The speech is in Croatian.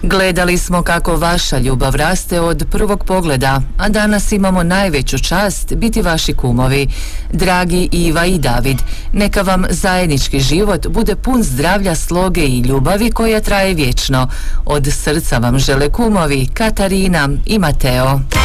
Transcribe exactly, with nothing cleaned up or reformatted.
Gledali smo kako vaša ljubav raste od prvog pogleda, a danas imamo najveću čast biti vaši kumovi. Dragi Iva i David, neka vam zajednički život bude pun zdravlja, sloge i ljubavi koja traje vječno. Od srca vam žele kumovi Katarina i Mateo.